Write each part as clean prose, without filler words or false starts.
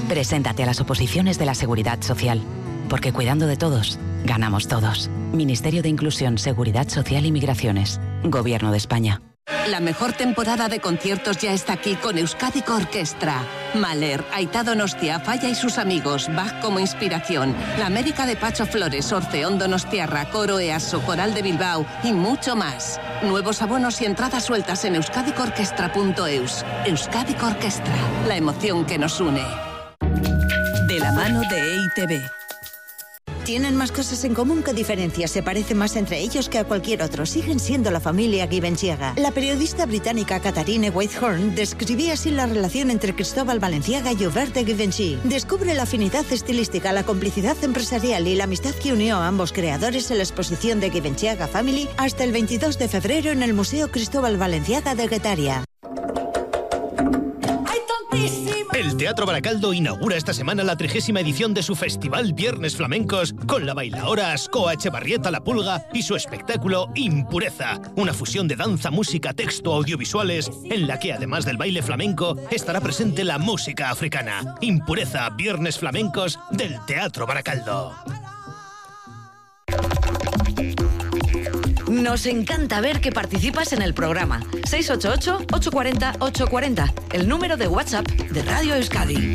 Preséntate a las oposiciones de la Seguridad Social, porque cuidando de todos, ganamos todos. Ministerio de Inclusión, Seguridad Social y Migraciones. Gobierno de España. La mejor temporada de conciertos ya está aquí con Euskadiko Orkestra. Mahler, Aitá Donostia, Falla y sus amigos, Bach como inspiración, La América de Pacho Flores, Orfeón Donostiarra, Coro EASO, Coral de Bilbao y mucho más. Nuevos abonos y entradas sueltas en euskadikorkestra.eus. Euskadiko Orkestra, la emoción que nos une. De la mano de EITB. Tienen más cosas en común que diferencias. Se parecen más entre ellos que a cualquier otro. Siguen siendo la familia Givenchy. La periodista británica Katharine Whitehorn describía así la relación entre Cristóbal Balenciaga y Hubert de Givenchy. Descubre la afinidad estilística, la complicidad empresarial y la amistad que unió a ambos creadores en la exposición de Givenchy Family hasta el 22 de febrero en el Museo Cristóbal Balenciaga de Guetaria. El Teatro Baracaldo inaugura esta semana la 30ª edición de su festival Viernes Flamencos con la bailaora Ascoa Echevarrieta La Pulga y su espectáculo Impureza, una fusión de danza, música, texto, audiovisuales, en la que además del baile flamenco estará presente la música africana. Impureza, Viernes Flamencos del Teatro Baracaldo. Nos encanta ver que participas en el programa. 688-840-840, el número de WhatsApp de Radio Euskadi.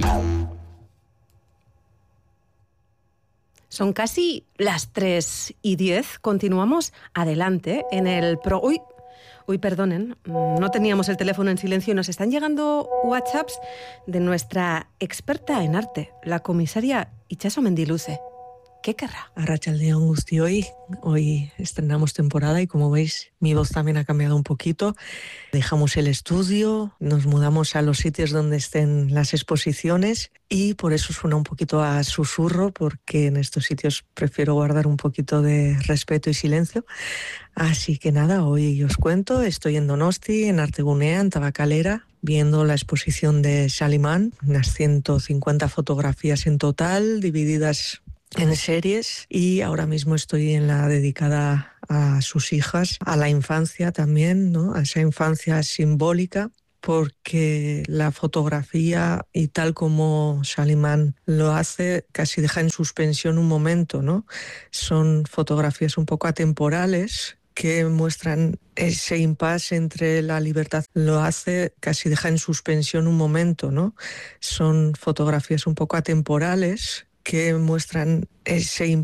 Son casi las 3:10. Continuamos adelante en el Uy, perdonen, no teníamos el teléfono en silencio. Nos están llegando WhatsApps de nuestra experta en arte, la comisaria Itxaso Mendiluce. ¿Qué querrá? Arratsaldeon guztioi. Hoy estrenamos temporada y como veis mi voz también ha cambiado un poquito. Dejamos el estudio, nos mudamos a los sitios donde estén las exposiciones y por eso suena un poquito a susurro, porque en estos sitios prefiero guardar un poquito de respeto y silencio. Así que nada, hoy os cuento, estoy en Donosti, en Artegunea, en Tabakalera, viendo la exposición de Salimán, unas 150 fotografías en total, divididas en series, y ahora mismo estoy en la dedicada a sus hijas, a la infancia también, ¿no? A esa infancia simbólica, porque la fotografía, y tal como Salimán lo hace, casi deja en suspensión un momento, ¿no? Son fotografías un poco atemporales que muestran ese impasse entre la libertad. Lo hace, casi deja en suspensión un momento, ¿no? Son fotografías un poco atemporales que muestran ese